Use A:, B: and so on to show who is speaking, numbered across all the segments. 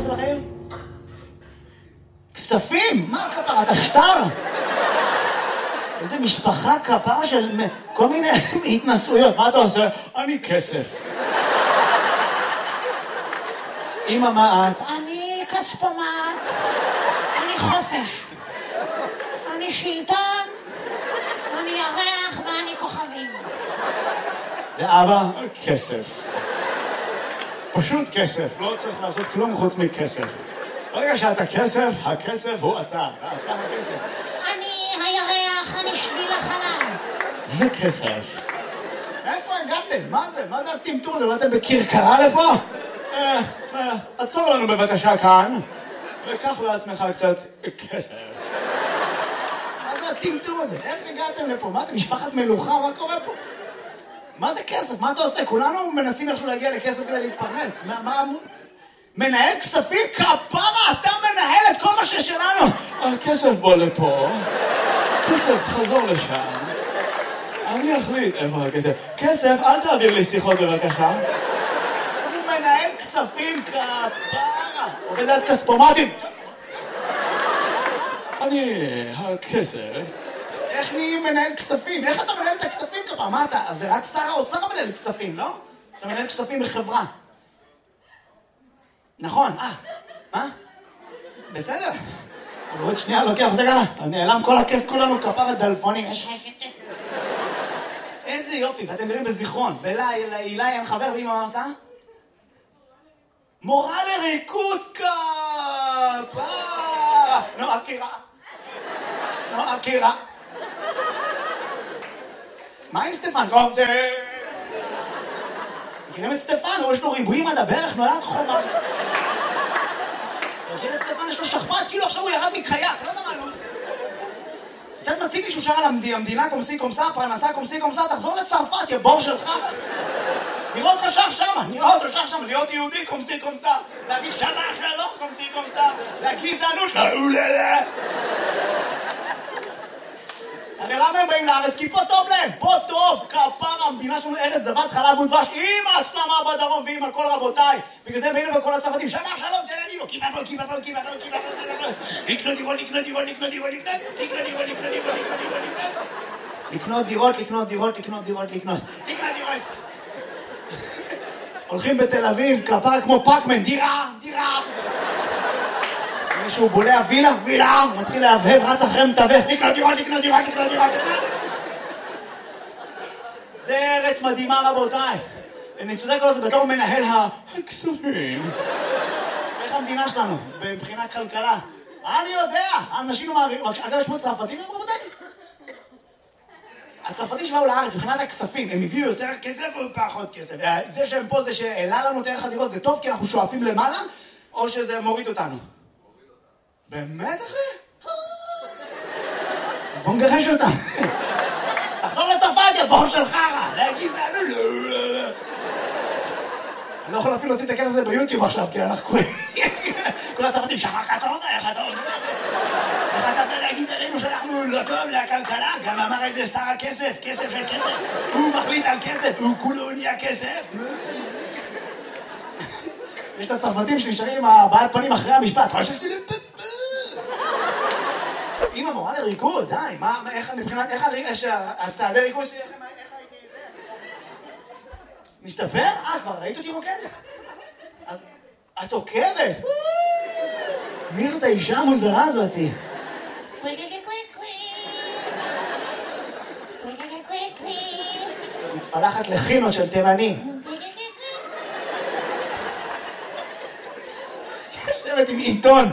A: עושה בחיים? כספים? מה כפרה? אתה שטר? איזה משפחה כפרה של כל מיני התנסויות. מה אתה עושה? אני כסף. אמא, מה את?
B: אני כספומט, אני חופש, אני שלטון, אני ירח ואני כוכבים.
A: ואבא? כסף. פשוט כסף, לא צריך לעשות כלום חוץ מכסף. ברגע שאתה כסף, הכסף הוא אתה. אתה הכסף.
B: אני הירח, אני שביל החלב.
A: זה כסף. איפה הגעתם? מה זה? מה זה הטמטום הזה? באתם בקרקרה לפה? עצור לנו בבקשה כאן, וקח לעצמך קצת כסף. מה זה הטמטום הזה? איך הגעתם לפה? מה, אתם משפחת מלוכה? מה קורה פה? מה זה כסף? מה אתה עושה? כולנו מנסים איכשהו להגיע לכסף כדי להתפרנס. מה מנהל כספים? כפרה, אתה מנהל את כל מה ששלנו. הכסף בוא לפה. כסף, חזור לשם. אני אחליט איפה הכסף. כסף, אל תעביר לי שיחות בבקשה. הוא מנהל כספים, כפרה. עובד ליד כספומטים. אני הכסף. איך נהיים מנהל כספים? איך אתה מנהל את הכספים כפרה? מה אתה? אז זה רק שר האוצר מנהל כספים, לא? אתה מנהל כספים בחברה. נכון, מה? בסדר. עוד שנייה לוקח, זה ככה. נעלם כל הכס, כולנו כפרה דלפונים. איזה יופי, ואתם גרים בזיכרון. ואילי אין חבר, ואמא מה עושה? מורה לריקוד כפרה. נועה קירה. מה עם סטפן? לא, זה... מכירים את סטפן? יש לו ריבועים עד הברך, נולד חומה. מכיר את סטפן? יש לו שכפ"ץ, כאילו עכשיו הוא ירד מקייק, לא יודע מה לא. קצת מציג לי שהוא שר על המדינה קומסי קומסה, פרנסה קומסי קומסה, תחזור לצרפת, יא בור שלך. נראה אותך שר שמה, להיות יהודי קומסי קומסה, להגיד שמה שלום קומסי קומסה, לגזענות, לאוללה. הרי למה הם באים לארץ? כי פה טוב להם, פה טוב, כפרה, המדינה שלנו ארץ זבת חלב ודבש, עם הסלמה בדרום ועם הכל רבותיי. בגלל זה באים וכל הצרפתים, שמה שלום, תל אביב, לקנות דירות. הולכים בתל אביב, כפרה כמו פאקמן, דירה. מישהו בולע וילה, הוא מתחיל להבהב, רץ אחרי מתווך, לקנות דירות. זה ארץ מדהימה רבותיי. אני צודק כל זה בתור מנהל הכספים. איך המדינה שלנו, מבחינה כלכלה? אני יודע, אנשים מעבירים, אגב יש פה צרפתים היום רבותיי? הצרפתים שבאו לארץ, מבחינת הכספים, הם הביאו יותר כסף או פחות כסף? זה שהם פה, זה שהעלה לנו את ערך הדירות, זה טוב כי אנחנו שואפים למעלה, או שזה מוריד אותנו? באמת אחי? אז בוא נגרש אותם. תחזור לצרפת, יא בור של חרא. להגיד זה, אני לא יכול אפילו לשים את הכסף הזה ביוטיוב עכשיו, כי אנחנו כל הצרפתים, שחר כתוב, איך אתה אומר? איך אתה בא להגיד עלינו שאנחנו לא טוב לכלכלה? גם אמר את זה שר הכסף, כסף של כסף. הוא מחליט על כסף, הוא כולו נהיה כסף. יש את הצרפתים שנשארים עם הבעת פנים אחרי המשפט. אמא מורה לריקוד, די, איך מבחינת, איך הצעדי ריקוד שלי, איך הייתי את זה? משתפר? כבר ראית אותי רוקדת? אז את עוקבת? מי זאת האישה המוזרה הזאתי? מתפלחת לחינות של תימנים. יושבת עם עיתון.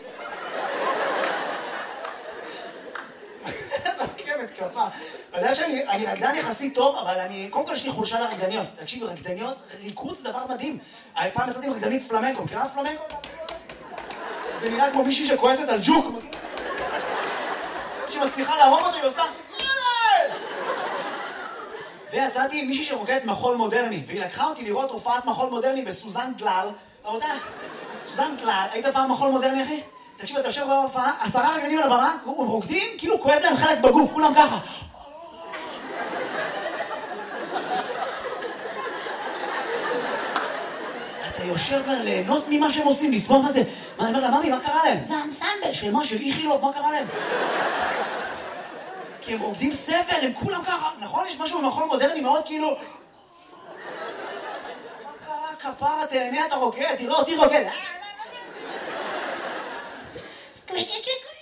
A: אתה יודע שאני רקדן יחסית טוב, אבל קודם כל יש לי חולשה לרקדניות. תקשיבו, רקדניות, ריקוד זה דבר מדהים. פעם יצאתי עם רקדנית פלמנקו, מכירה פלמנקו? זה נראה כמו מישהי שכועסת על ג'וק. שמצליחה להרוג אותו, היא עושה... ויצאתי עם מישהי שרוקדת מחול מודרני, והיא לקחה אותי לראות הופעת מחול מודרני בסוזן גלל. רבותיי, סוזן גלל, היית פעם מחול מודרני, אחי? תקשיב, אתה יושב בהופעה, 10 רקדנים על הבמה, הם רוקדים, כאילו כואב להם חלק בגוף, כולם ככה. אתה יושב ליהנות ממה שהם עושים, לסבול מה זה. מה, אני אומר לה, ממי, מה קרה להם?
B: זה אנסמבל.
A: של מה? של איכילוב, מה קרה להם? כי הם רוקדים סבל, הם כולם ככה, נכון? יש משהו במחול מודרני מאוד כאילו... מה קרה, כפרה, תהנה, אתה רוקד, תראה אותי רוקד.
B: סקוויקי קוויקי